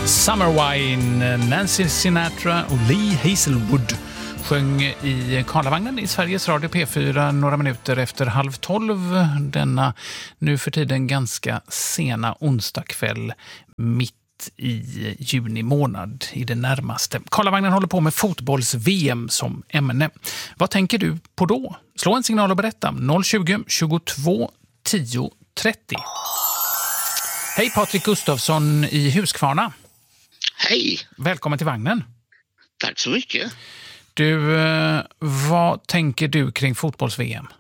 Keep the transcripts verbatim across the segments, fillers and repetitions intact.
Summer Wine, Nancy Sinatra och Lee Hazelwood sjöng i Karlavagnen i Sveriges Radio P fyra några minuter efter halv tolv denna nu för tiden ganska sena onsdagkväll mitt i juni månad i det närmaste. Karlavagnen håller på med fotbolls-V M som ämne. Vad tänker du på då? Slå en signal och berätta. noll tjugo, tjugotvå, tio, trettio. Hej, Patrik Gustafsson i Huskvarna. Hej! Välkommen till vagnen. Tack så mycket. Du, vad tänker du kring fotbolls-V M?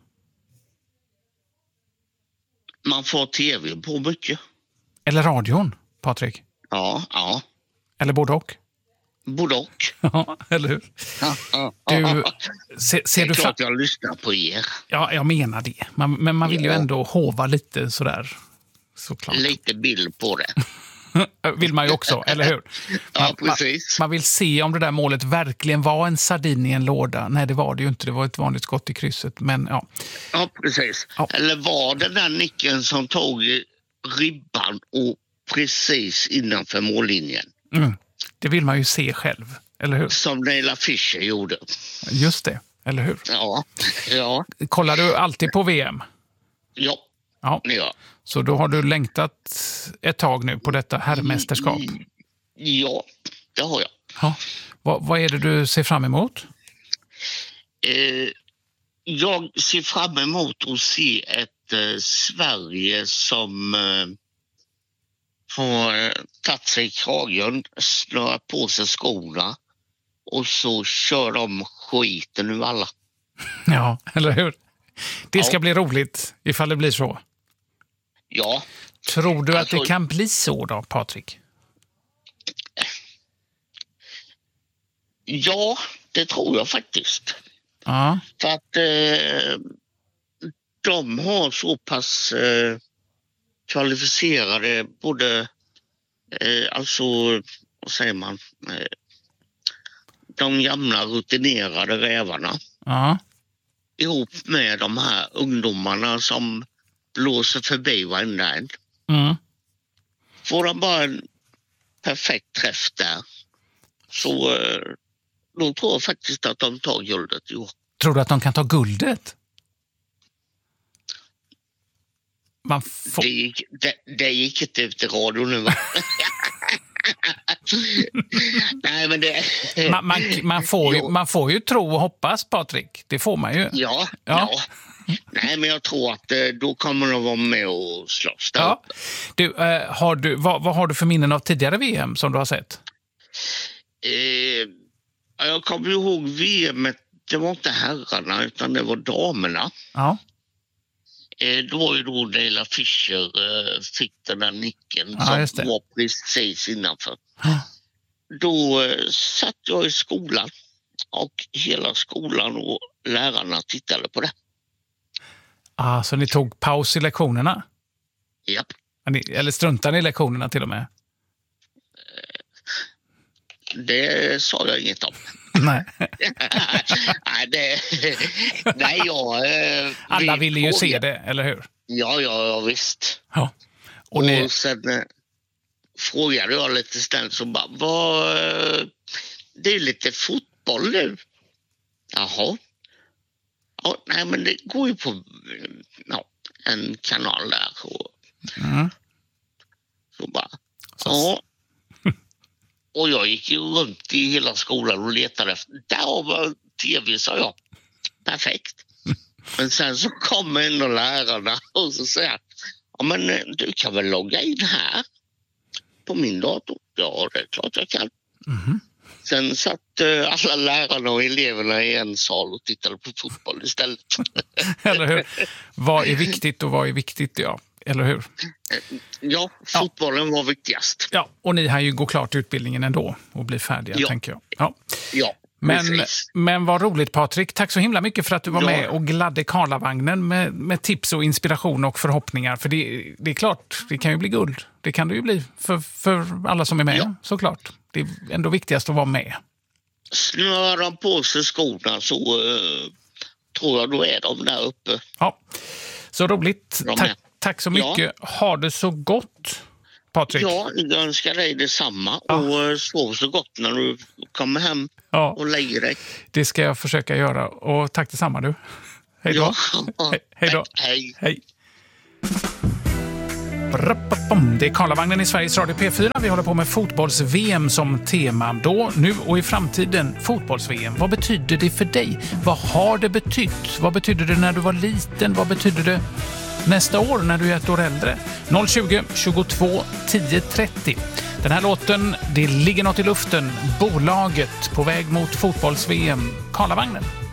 Man får tv på mycket. Eller radion, Patrik? Ja, ja. Eller både och? Både och. Ja, eller hur? Ja, ja, Du, ja. se, ser det är du klart fa- jag lyssnar på er. Ja, jag menar det. Man, men man vill ju Ja. ändå hova lite sådär. Såklart. Lite bild på det. Vill man ju också, eller hur? Ja, Man, man, precis. man vill se om det där målet verkligen var en sardin i en låda. Nej, det var det ju inte. Det var ett vanligt skott i krysset. Men ja. Ja, precis. Ja. Eller var det den nicken som tog ribban och precis innanför mållinjen? Mm. Det vill man ju se själv, eller hur? Som Neila Fischer gjorde. Just det, eller hur? Ja, ja, Kollar du alltid på V M? ja. Ja. ja. Så då har du längtat ett tag nu på detta herrmästerskap. Ja, det har jag. Ja. Vad, vad är det du ser fram emot? Eh, jag ser fram emot att se ett eh, Sverige som eh, får eh, tagit sig i kragen, snöra på sig skorna och så kör de skiten nu alla. Ja, eller hur? Det ska Ja. bli roligt ifall det blir så. Ja, Tror du att Alltså- det kan bli så då, Patrik? ja, det tror jag faktiskt. Ja, För att eh, de har så pass eh, kvalificerade både, eh, alltså, vad säger man, eh, de gamla rutinerade rävarna ja, ihop med de här ungdomarna som blåser förbi varenda en. mm. Får de bara en perfekt träff där så eh, då tror jag faktiskt att de tar guldet. Jo. Tror du att de kan ta guldet? Man får... Det, gick, det, det gick inte ut i radio nu, va? Nej, men det... man, man, man, får ju, Jo. man får ju tro och hoppas, Patrik. Det får man ju. Ja, Ja. ja. Nej, men jag tror att eh, då kommer de vara med och slåss där Ja. uppe. Du, eh, har du, vad, vad har du för minnen av tidigare V M som du har sett? Eh, jag kommer ihåg V M, det var inte herrarna utan det var damerna. Ja, Eh, det var ju då Neila Fischer eh, fick den där nicken Ja, just det. som var precis innanför. Ja. Då eh, satt jag i skolan och hela skolan och lärarna tittade på det. ah, så ni tog paus i lektionerna? Japp. Eller struntade ni i lektionerna till och med? Det sa jag inget om. Nej. nej, det, nej, jag... Eh, Alla vi ville ju se frågade- det, eller hur? Ja, ja, ja visst. Ja. Och Och, ni, sen eh, frågade jag lite ställt så bara, vad, eh, det är lite fotboll nu. Jaha. Ja, nej, men det går ju på eh, ja, en kanal där. Och, mm. så bara, Så- ja. Och jag gick ju runt i hela skolan och letade efter, där var tv, sa jag. Perfekt. Men sen så kommer ändå lärarna och så säger ja, men eh, du kan väl logga in här på min dator? Ja, det är klart jag kan. Mhm. Sen satt eh, alla lärarna och eleverna i en sal och tittade på fotboll istället. Eller hur? Vad är viktigt och vad är viktigt, ja. Eller hur? Ja, fotbollen var viktigast. Ja, och ni har ju gå klart utbildningen ändå och bli färdiga, Ja. tänker jag. Ja. Ja, Men, precis. men vad roligt, Patrik. Tack så himla mycket för att du var Ja. med och gladde Karlavagnen med, med tips och inspiration och förhoppningar. För det, det är klart, det kan ju bli guld. Det kan det ju bli för, för alla som är med, Ja. såklart. Det är ändå viktigast att vara med. Snörar de på sig skorna så eh, tror jag då är de där uppe. Ja, så roligt. De Tack, med. tack så mycket. Ha det så gott. Patrik. Ja, jag önskar dig detsamma. Ja. Och sov så gott när du kommer hem ja. och lägger dig. Det ska jag försöka göra. Och tack detsamma du. Hej då. Ja. He- hej då. Hej. Hej. Det är Karlavagnen i Sveriges Radio P fyra. Vi håller på med fotbolls-V M som tema. Då, nu och i framtiden, fotbolls-V M. Vad betyder det för dig? Vad har det betytt? Vad betyder det när du var liten? Vad betyder det nästa år när du är ett år äldre? noll tjugo, tjugotvå, tio trettio. Den här låten, det ligger något i luften. Bolaget på väg mot fotbolls-V M. Karlavagnen.